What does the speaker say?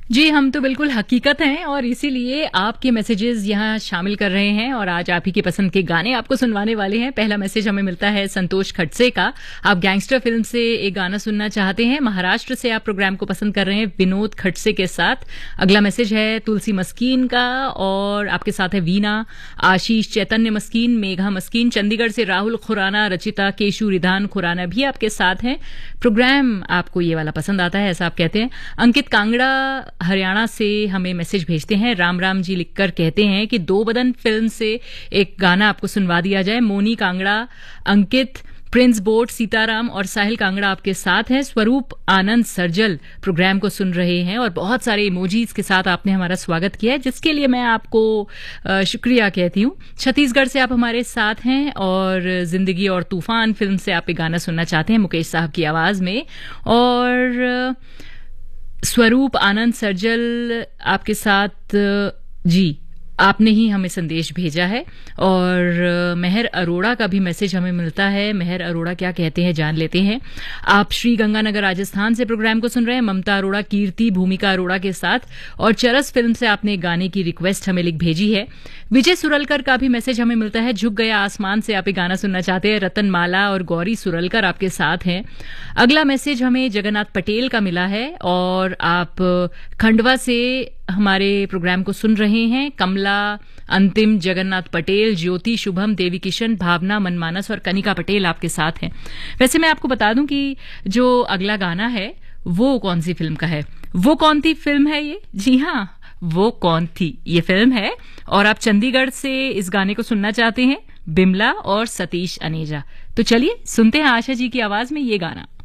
जी, हम तो बिल्कुल हकीकत हैं और इसीलिए आपके मैसेजेस यहाँ शामिल कर रहे हैं और आज आप ही की पसंद के गाने आपको सुनवाने वाले हैं। पहला मैसेज हमें मिलता है संतोष खडसे का। आप गैंगस्टर फिल्म से एक गाना सुनना चाहते हैं। महाराष्ट्र से आप प्रोग्राम को पसंद कर रहे हैं विनोद खडसे के साथ। अगला मैसेज है तुलसी मस्कीन का और आपके साथ है वीना, आशीष, चैतन्य मस्कीन, मेघा मस्कीन। चंडीगढ़ से राहुल खुराना, रचिता, केशु, रिधान खुराना भी आपके साथ हैं। प्रोग्राम आपको ये वाला पसंद आता है, ऐसा आप कहते हैं। अंकित कांगड़ा हरियाणा से हमें मैसेज भेजते हैं। राम राम जी लिखकर कहते हैं कि दो बदन फिल्म से एक गाना आपको सुनवा दिया जाए। मोनी कांगड़ा, अंकित, प्रिंस बोट, सीताराम और साहिल कांगड़ा आपके साथ हैं। स्वरूप आनंद सर्जल प्रोग्राम को सुन रहे हैं और बहुत सारे इमोजीज के साथ आपने हमारा स्वागत किया है, जिसके लिए मैं आपको शुक्रिया कहती हूँ। छत्तीसगढ़ से आप हमारे साथ हैं और जिंदगी और तूफान फिल्म से आप एक गाना सुनना चाहते हैं मुकेश साहब की आवाज में। और स्वरूप आनंद सर्जल आपके साथ जी आपने ही हमें संदेश भेजा है। और मेहर अरोड़ा का भी मैसेज हमें मिलता है। मेहर अरोड़ा क्या कहते हैं जान लेते हैं। आप श्री गंगानगर राजस्थान से प्रोग्राम को सुन रहे हैं ममता अरोड़ा, कीर्ति, भूमिका अरोड़ा के साथ। और चरस फिल्म से आपने गाने की रिक्वेस्ट हमें लिख भेजी है। विजय सुरलकर का भी मैसेज हमें मिलता है। झुक गया आसमान से आप एक गाना सुनना चाहते हैं। रतन माला और गौरी सुरलकर आपके साथ हैं। अगला मैसेज हमें जगन्नाथ पटेल का मिला है और आप खंडवा से हमारे प्रोग्राम को सुन रहे हैं। कमला, अंतिम, जगन्नाथ पटेल, ज्योति, शुभम, देवी किशन, भावना, मनमानस और कनिका पटेल आपके साथ हैं। वैसे मैं आपको बता दूं कि जो अगला गाना है वो कौन सी फिल्म का है। वो कौन थी फिल्म है ये? जी हाँ, वो कौन थी ये फिल्म है। और आप चंडीगढ़ से इस गाने को सुनना चाहते हैं, बिमला और सतीश अनेजा। तो चलिए सुनते हैं आशा जी की आवाज में ये गाना।